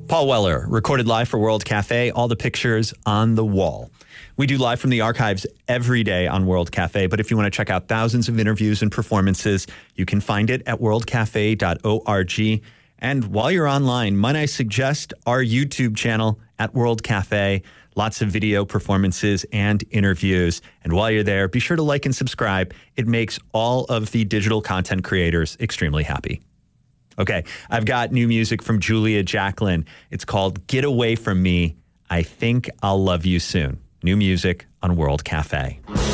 Paul Weller, recorded live for World Cafe, all the pictures on the wall. We do live from the archives every day on World Cafe, but if you want to check out thousands of interviews and performances, you can find it at worldcafe.org. And while you're online, might I suggest our YouTube channel at World Cafe. Lots of video performances and interviews. And while you're there, be sure to like and subscribe. It makes all of the digital content creators extremely happy. Okay, I've got new music from Julia Jacklin. It's called Get Away From Me. I Think I'll Love You Soon. New music on World Cafe.